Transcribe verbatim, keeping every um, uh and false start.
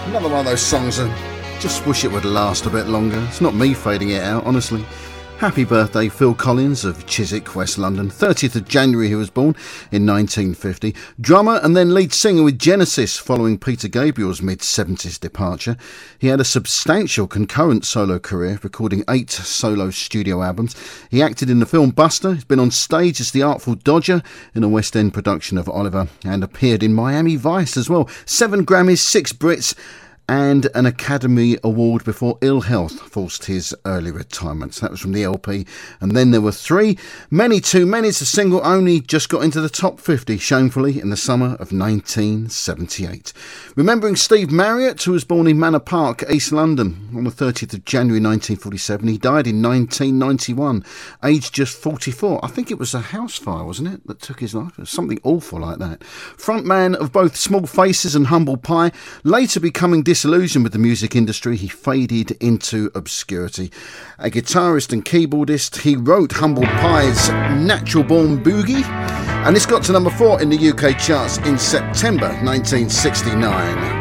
Another one of those songs that just wish it would last a bit longer. It's not me fading it out, honestly. Happy birthday, Phil Collins of Chiswick, West London. thirtieth of January he was born in nineteen fifty. Drummer and then lead singer with Genesis following Peter Gabriel's mid-seventies departure. He had a substantial concurrent solo career, recording eight solo studio albums. He acted in the film Buster. He's been on stage as the Artful Dodger in a West End production of Oliver and appeared in Miami Vice as well. Seven Grammys, six Brits, and an Academy Award before ill health forced his early retirement. So that was from the L P. And then there were three. Many Too Many's a single only just got into the top fifty, shamefully, in the summer of nineteen seventy-eight. Remembering Steve Marriott, who was born in Manor Park, East London, on the thirtieth of January nineteen forty-seven. He died in nineteen ninety-one, aged just forty-four. I think it was a house fire, wasn't it, that took his life? It was something awful like that. Frontman of both Small Faces and Humble Pie, later becoming dis disillusioned with the music industry, he faded into obscurity. A guitarist and keyboardist, he wrote Humble Pie's Natural Born Boogie, and this got to number four in the U K charts in September nineteen sixty-nine.